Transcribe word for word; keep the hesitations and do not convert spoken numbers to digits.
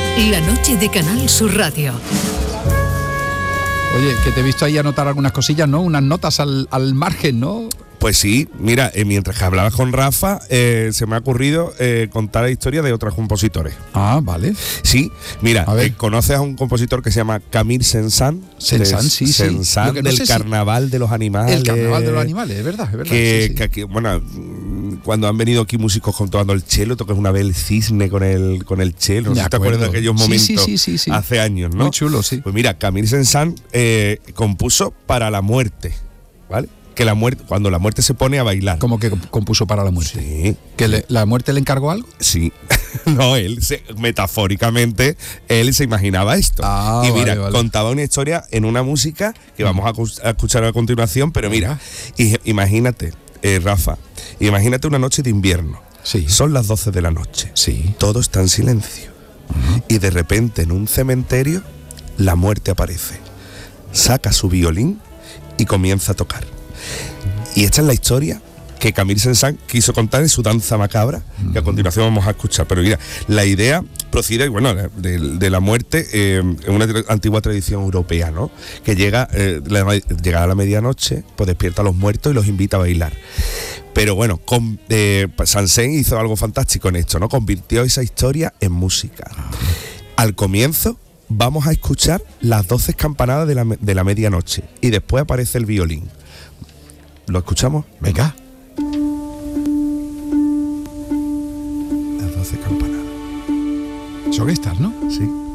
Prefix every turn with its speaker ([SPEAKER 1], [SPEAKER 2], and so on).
[SPEAKER 1] La noche de Canal Sur Radio.
[SPEAKER 2] Oye, que te he visto ahí anotar algunas cosillas, ¿no? Unas notas al, al margen, ¿no?
[SPEAKER 3] Pues sí, mira, eh, mientras que hablabas con Rafa, eh, se me ha ocurrido eh, contar la historia de otros compositores.
[SPEAKER 2] Ah, vale.
[SPEAKER 3] Sí, mira, eh, ¿conoces a un compositor que se llama Camille Saint-Saëns?
[SPEAKER 2] Saint-Saëns, sí, sí.
[SPEAKER 3] Saint-Saëns, del
[SPEAKER 2] no sé
[SPEAKER 3] Carnaval
[SPEAKER 2] si...
[SPEAKER 3] de los Animales.
[SPEAKER 2] El Carnaval de los Animales, es verdad, es verdad.
[SPEAKER 3] Que,
[SPEAKER 2] sí, sí.
[SPEAKER 3] que aquí, bueno, cuando han venido aquí músicos tocando el cello, tocas una vez el cisne con el, con el cello. No sé si te acuerdas de aquellos momentos
[SPEAKER 2] sí, sí, sí, sí.
[SPEAKER 3] hace años, ¿no?
[SPEAKER 2] Muy chulo, sí.
[SPEAKER 3] Pues mira, Camille Saint-Saëns eh, compuso para la muerte, ¿vale? Que la muerte, cuando la muerte se pone a bailar.
[SPEAKER 2] ¿Cómo que compuso para la muerte?
[SPEAKER 3] Sí.
[SPEAKER 2] ¿Que le, la muerte le encargó algo?
[SPEAKER 3] Sí. No, él, se, metafóricamente, él se imaginaba esto.
[SPEAKER 2] Ah,
[SPEAKER 3] y mira,
[SPEAKER 2] vale, vale.
[SPEAKER 3] contaba una historia en una música que vamos a, a escuchar a continuación, pero mira, y, imagínate, eh, Rafa, imagínate una noche de invierno.
[SPEAKER 2] Sí.
[SPEAKER 3] Son las doce de la noche.
[SPEAKER 2] Sí.
[SPEAKER 3] Todo está en silencio. Uh-huh. Y de repente en un cementerio, la muerte aparece. Saca su violín y comienza a tocar. Y esta es la historia que Camille Saint-Saëns quiso contar en su danza macabra, que a continuación vamos a escuchar. Pero mira, la idea procede, bueno, de, de la muerte eh, en una tra- antigua tradición europea, ¿no? Que llega, eh, la, llega a la medianoche, pues despierta a los muertos y los invita a bailar. Pero bueno, con, eh, Saint-Saëns hizo algo fantástico en esto, ¿no? Convirtió esa historia en música. Al comienzo vamos a escuchar las doce campanadas de la, de la medianoche y después aparece el violín. ¿Lo escuchamos?
[SPEAKER 2] Venga.
[SPEAKER 3] Las doce campanadas.
[SPEAKER 2] Son estas, ¿no?
[SPEAKER 3] Sí.